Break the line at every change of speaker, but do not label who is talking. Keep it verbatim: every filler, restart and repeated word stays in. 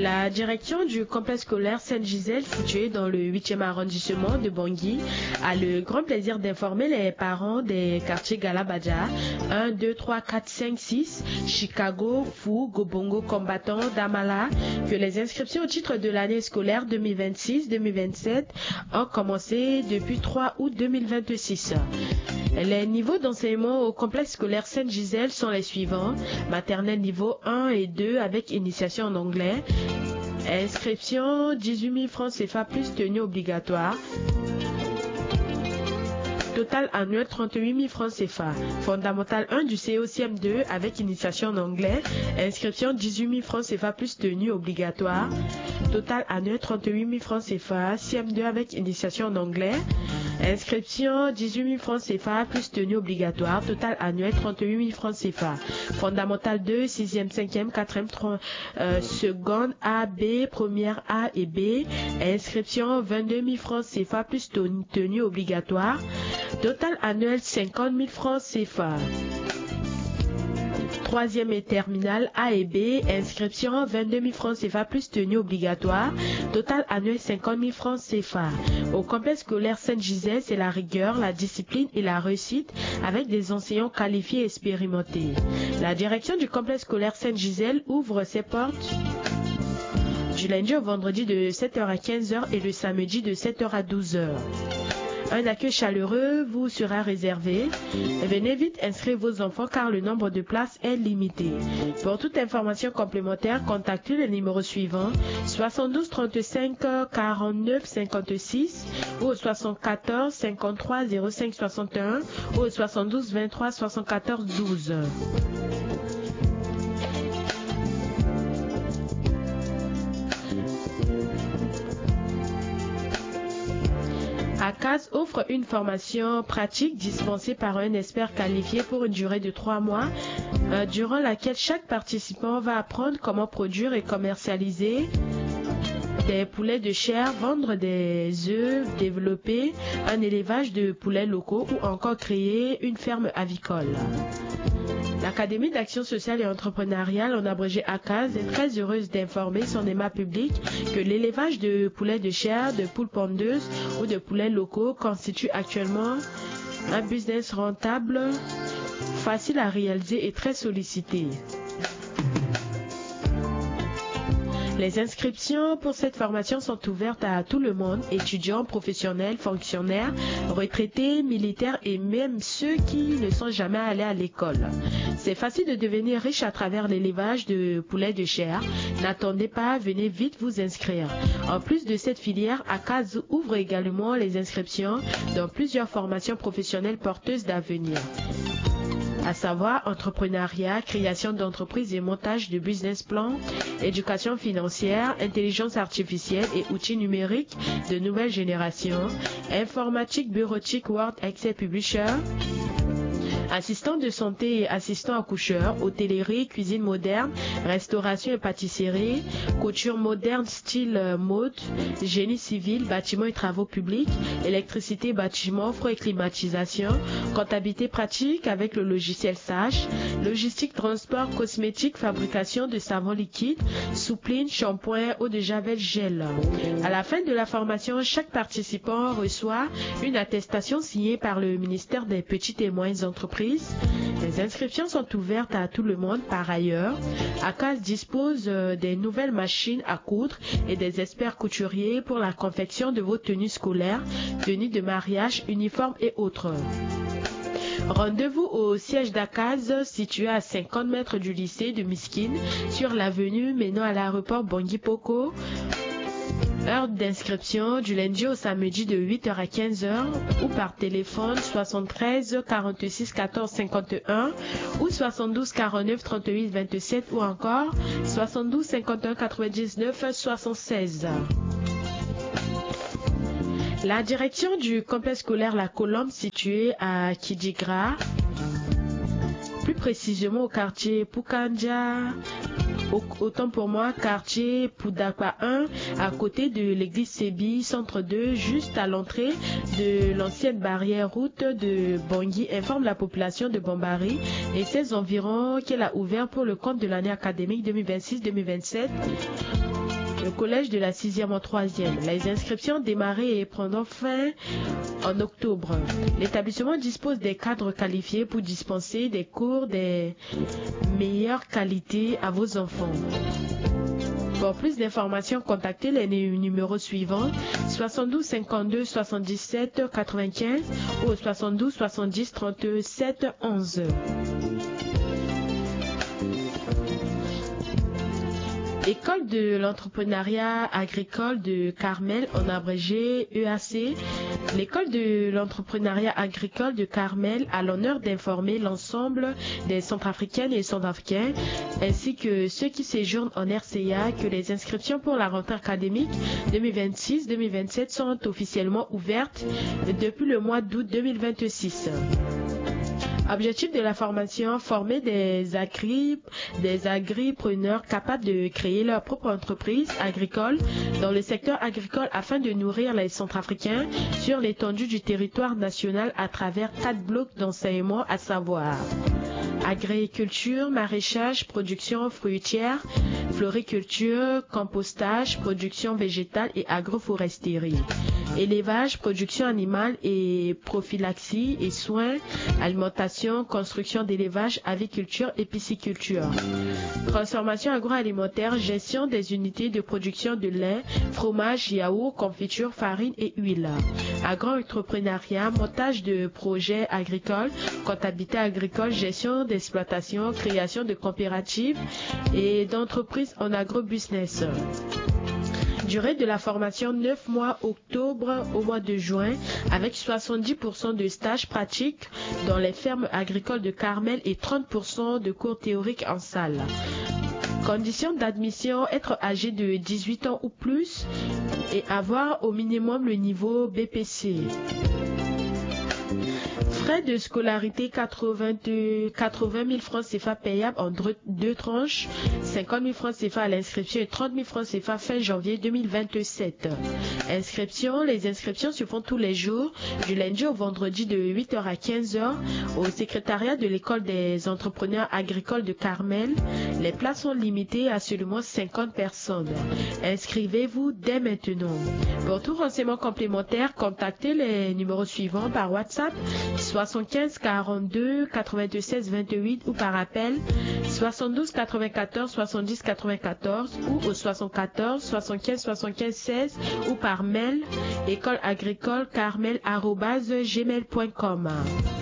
La direction du complexe scolaire Sainte-Gisèle, situé dans le huitième arrondissement de Bangui, a le grand plaisir d'informer les parents des quartiers Galabadja un, deux, trois, quatre, cinq, six, Chicago, Fou, Gobongo, Combattant, Damala, que les inscriptions au titre de l'année scolaire deux mille vingt-six deux mille vingt-sept ont commencé depuis trois août deux mille vingt-six. Les niveaux d'enseignement au complexe scolaire Sainte-Gisèle sont les suivants: maternelle niveau un et deux avec initiation en anglais. Inscription dix-huit mille francs C F A plus tenue obligatoire. Total annuel trente-huit mille francs C F A. Fondamental un du C E O C M deux avec initiation en anglais. Inscription dix-huit mille francs C F A plus tenue obligatoire. Total annuel trente-huit mille francs C F A. C M deux avec initiation en anglais. Inscription dix-huit mille francs C F A plus tenue obligatoire. Total annuel trente-huit mille francs C F A. Fondamental deux, sixième, cinquième, quatrième, euh, seconde A, B, première A et B. Inscription vingt-deux mille francs C F A plus tenue obligatoire. Total annuel cinquante mille francs C F A. Troisième et terminale A et B, inscription vingt-deux mille francs C F A plus tenue obligatoire, total annuel cinquante mille francs C F A. Au complexe scolaire Sainte-Gisèle, c'est la rigueur, la discipline et la réussite avec des enseignants qualifiés et expérimentés. La direction du complexe scolaire Sainte-Gisèle ouvre ses portes du lundi au vendredi de sept heures à quinze heures et le samedi de sept heures à douze heures. Un accueil chaleureux vous sera réservé. Venez vite inscrire vos enfants car le nombre de places est limité. Pour toute information complémentaire, contactez le numéro suivant soixante-douze trente-cinq quarante-neuf cinquante-six ou au soixante-quatorze cinquante-trois zéro cinq soixante et un ou au soixante-douze vingt-trois soixante-quatorze douze. ACAS offre une formation pratique dispensée par un expert qualifié pour une durée de trois mois, euh, durant laquelle chaque participant va apprendre comment produire et commercialiser des poulets de chair, vendre des œufs, développer un élevage de poulets locaux ou encore créer une ferme avicole. L'Académie d'action sociale et entrepreneuriale, en abrégé ACAS, est très heureuse d'informer son émat public que l'élevage de poulets de chair, de poules pondeuses ou de poulets locaux constitue actuellement un business rentable, facile à réaliser et très sollicité. Les inscriptions pour cette formation sont ouvertes à tout le monde, étudiants, professionnels, fonctionnaires, retraités, militaires et même ceux qui ne sont jamais allés à l'école. C'est facile de devenir riche à travers l'élevage de poulets de chair. N'attendez pas, venez vite vous inscrire. En plus de cette filière, ACAS ouvre également les inscriptions dans plusieurs formations professionnelles porteuses d'avenir, à savoir entrepreneuriat, création d'entreprises et montage de business plans, éducation financière, intelligence artificielle et outils numériques de nouvelle génération, informatique, bureautique, Word, Excel, Publisher, assistant de santé et assistant accoucheur, hôtellerie, cuisine moderne, restauration et pâtisserie, couture moderne style mode, génie civil, bâtiment et travaux publics, électricité, bâtiment, froid et climatisation, comptabilité pratique avec le logiciel Sage, logistique, transport, cosmétique, fabrication de savon liquide, soupline, shampoing, eau de javel, gel. À la fin de la formation, chaque participant reçoit une attestation signée par le ministère des Petites et Moyennes Entreprises. Les inscriptions sont ouvertes à tout le monde. Par ailleurs, ACAS dispose des nouvelles machines à coudre et des experts couturiers pour la confection de vos tenues scolaires, tenues de mariage, uniformes et autres. Rendez-vous au siège d'ACAS situé à cinquante mètres du lycée de Miskine sur l'avenue menant à l'aéroport Bangui-Poko. Heure d'inscription du lundi au samedi de huit heures à quinze heures ou par téléphone soixante-treize quarante-six quatorze cinquante et un ou soixante-douze quarante-neuf trente-huit vingt-sept ou encore soixante-douze cinquante et un quatre-vingt-dix-neuf soixante-seize. La direction du complexe scolaire La Colombe situé à Kidigra, plus précisément au quartier Pukandja, autant pour moi, quartier Poudakwa un, à côté de l'église Sébi, centre deux, juste à l'entrée de l'ancienne barrière route de Bangui, informe la population de Bambari et ses environs qu'elle a ouvert pour le compte de l'année académique deux mille vingt-six deux mille vingt-sept le collège de la sixième en troisième. Les inscriptions démarrées et prendront fin en octobre. L'établissement dispose des cadres qualifiés pour dispenser des cours de meilleure qualité à vos enfants. Pour plus d'informations, contactez les numéros suivants soixante-douze cinquante-deux soixante-dix-sept quatre-vingt-quinze ou soixante-douze soixante-dix trente-sept onze. École de l'entrepreneuriat agricole de Carmel, en abrégé E A C. L'école de l'entrepreneuriat agricole de Carmel a l'honneur d'informer l'ensemble des Centrafricaines et Centrafricains, ainsi que ceux qui séjournent en R C A, que les inscriptions pour la rentrée académique deux mille vingt-six deux mille vingt-sept sont officiellement ouvertes depuis le mois d'août deux mille vingt-six. Objectif de la formation, former des agri, des agripreneurs capables de créer leur propre entreprise agricole dans le secteur agricole afin de nourrir les Centrafricains sur l'étendue du territoire national à travers quatre blocs d'enseignement, à savoir agriculture, maraîchage, production fruitière, floriculture, compostage, production végétale et agroforesterie, élevage, production animale et prophylaxie et soins, alimentation, construction d'élevage, aviculture et pisciculture, transformation agroalimentaire, gestion des unités de production de lait, fromage, yaourt, confiture, farine et huile, agro-entrepreneuriat, montage de projets agricoles, comptabilité agricole, gestion d'exploitation, création de coopératives et d'entreprises en agrobusiness. Durée de la formation neuf mois, octobre au mois de juin, avec soixante-dix pour cent de stages pratiques dans les fermes agricoles de Carmel et trente pour cent de cours théoriques en salle. Conditions d'admission, être âgé de dix-huit ans ou plus et avoir au minimum le niveau B P C. Frais de scolarité quatre-vingt mille francs C F A payables en deux tranches, cinquante mille francs C F A à l'inscription et trente mille francs C F A fin janvier deux mille vingt-sept. Inscription, les inscriptions se font tous les jours, du lundi au vendredi de huit heures à quinze heures au secrétariat de l'école des entrepreneurs agricoles de Carmel. Les places sont limitées à seulement cinquante personnes. Inscrivez-vous dès maintenant. Pour tout renseignement complémentaire, contactez les numéros suivants par WhatsApp soixante-quinze quarante-deux quatre-vingt-seize vingt-huit ou par appel soixante-douze quatre-vingt-quatorze soixante-dix quatre-vingt-quatorze ou au soixante-quatorze soixante-quinze soixante-quinze seize ou par mail école agricole carmel arobase gmail point com.